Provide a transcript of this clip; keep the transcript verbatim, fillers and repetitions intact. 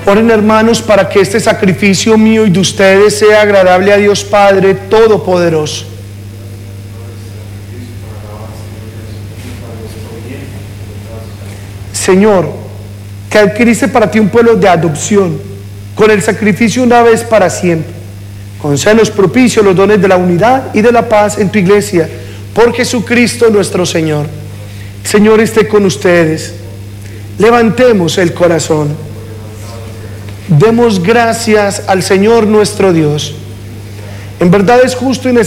Oren, hermanos, para que este sacrificio mío y de ustedes sea agradable a Dios Padre Todopoderoso. Señor, que adquiriste para ti un pueblo de adopción, con el sacrificio una vez para siempre, concédenos propicio los dones de la unidad y de la paz en tu iglesia, por Jesucristo nuestro Señor. El Señor esté con ustedes. Levantemos el corazón. Demos gracias al Señor nuestro Dios. En verdad es justo y necesario